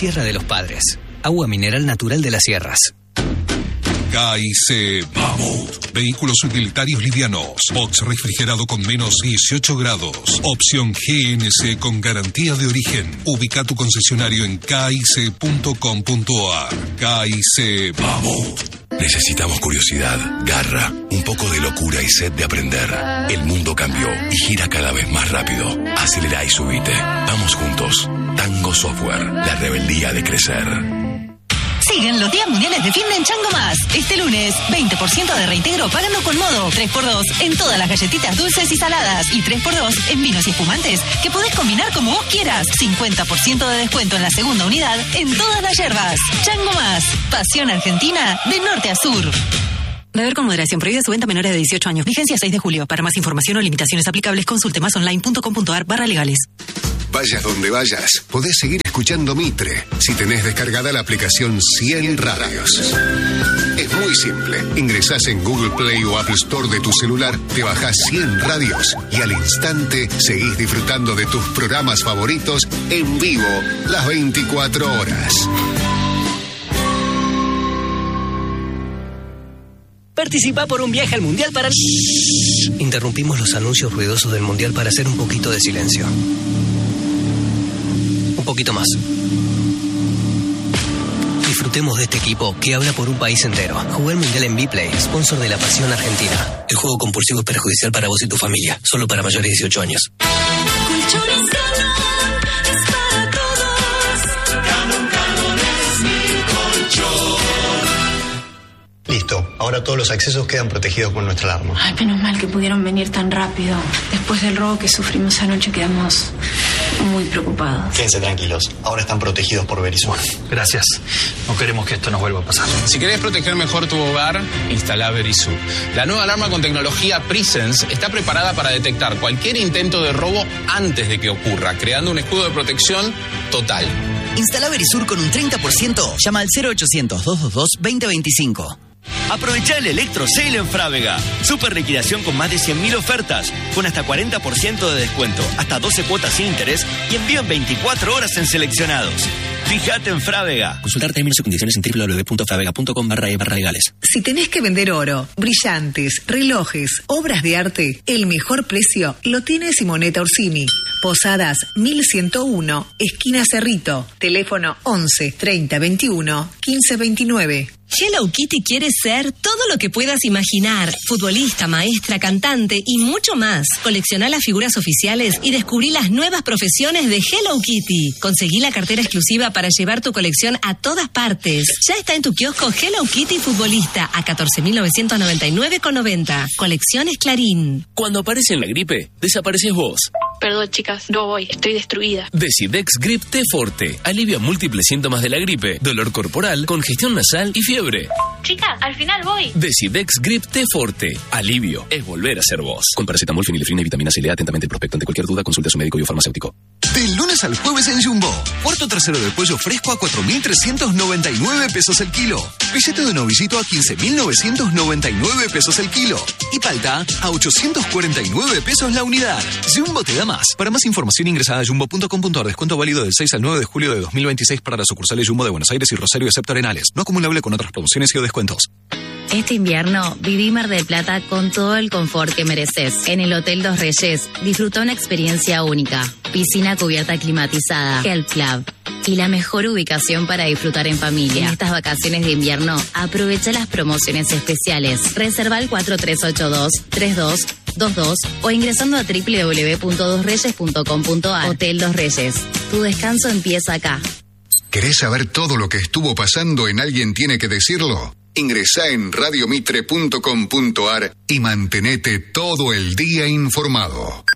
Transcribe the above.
Sierra de los Padres. Agua mineral natural de las sierras. KIC Mammoth. Vehículos utilitarios livianos. Box refrigerado con menos 18 grados. Opción GNC con garantía de origen. Ubica tu concesionario en kic.com.ar. KIC Mammoth. Necesitamos curiosidad, garra, un poco de locura y sed de aprender. El mundo cambió y gira cada vez más rápido. Acelera y subite. Vamos juntos. Tango Software. La rebeldía de crecer. Siguen los días mundiales de fin de en Chango Más. Este lunes, 20% de reintegro pagando con modo. 3x2 en todas las galletitas dulces y saladas. Y 3x2 en vinos y espumantes que podés combinar como vos quieras. 50% de descuento en la segunda unidad en todas las yerbas. Chango Más. Pasión argentina de norte a sur. Beber con moderación. Prohibida su venta a menores de 18 años. Vigencia 6 de julio. Para más información o limitaciones aplicables, consulte masonline.com.ar/legales. Vayas donde vayas, podés seguir escuchando Mitre si tenés descargada la aplicación 100 Radios. Es muy simple. Ingresás en Google Play o Apple Store de tu celular, te bajás 100 Radios y al instante seguís disfrutando de tus programas favoritos en vivo las 24 horas. Participa por un viaje al Mundial para... Interrumpimos los anuncios ruidosos del Mundial para hacer un poquito de silencio. Un poquito más. Disfrutemos de este equipo que habla por un país entero. Jugué el Mundial en Vplay, sponsor de la Pasión Argentina. El juego compulsivo es perjudicial para vos y tu familia. Solo para mayores de 18 años. Colchones Canon es para todos. Canon es mi colchón. Listo, ahora todos los accesos quedan protegidos con nuestra alarma. Ay, menos mal que pudieron venir tan rápido. Después del robo que sufrimos anoche quedamos muy preocupados. Quédense tranquilos, ahora están protegidos por Verisur. Gracias, no queremos que esto nos vuelva a pasar. Si querés proteger mejor tu hogar, instala Verisur. La nueva alarma con tecnología Presence está preparada para detectar cualquier intento de robo antes de que ocurra, creando un escudo de protección total. Instala Verisur con un 30%. Llama al 0800-222-2025. Aprovechá el Electro Sale en Frávega. Super liquidación con más de 100.000 ofertas, con hasta 40% de descuento, hasta 12 cuotas sin interés y envío en 24 horas en seleccionados. Fíjate en Frávega. Consultar términos y condiciones en www.fravega.com/legales. Si tenés que vender oro, brillantes, relojes, obras de arte, el mejor precio lo tiene Simonetta Orsini. Posadas 1101, esquina Cerrito. Teléfono 11 30 21 15 29. Hello Kitty quiere ser todo lo que puedas imaginar. Futbolista, maestra, cantante y mucho más. Coleccioná las figuras oficiales y descubrí las nuevas profesiones de Hello Kitty. Conseguí la cartera exclusiva para llevar tu colección a todas partes. Ya está en tu kiosco Hello Kitty Futbolista a 14.999,90. Colecciones Clarín. Cuando aparece en la gripe, desapareces vos. Perdón, chicas, no voy, estoy destruida. Decidex Grip T Forte. Alivia múltiples síntomas de la gripe, dolor corporal, congestión nasal y fiebre. Chicas, al final voy. Decidex Grip T Forte. Alivio es volver a ser vos. Con paracetamol, fenilefrina y vitamina C. Lea atentamente el prospecto. Ante cualquier duda, consulte a su médico y o farmacéutico. Del lunes al jueves en Jumbo. Cuarto trasero de pollo fresco a 4.399 pesos el kilo. Billete de novillito a 15.999 pesos el kilo. Y palta a 849 pesos la unidad. Jumbo te da más. Para más información ingresa a jumbo.com.ar. Descuento válido del 6 al 9 de julio de 2026 para las sucursales Jumbo de Buenos Aires y Rosario excepto Arenales. No acumulable con otras promociones y o descuentos. Este invierno viví Mar del Plata con todo el confort que mereces. En el Hotel Dos Reyes disfruta una experiencia única. Piscina cubierta climatizada, Health Club y la mejor ubicación para disfrutar en familia. En estas vacaciones de invierno aprovecha las promociones especiales. Reserva al 4382-3222 o ingresando a www.dosreyes.com.ar. Hotel Dos Reyes. Tu descanso empieza acá. ¿Querés saber todo lo que estuvo pasando en Alguien Tiene que Decirlo? Ingresá en radiomitre.com.ar y mantenete todo el día informado.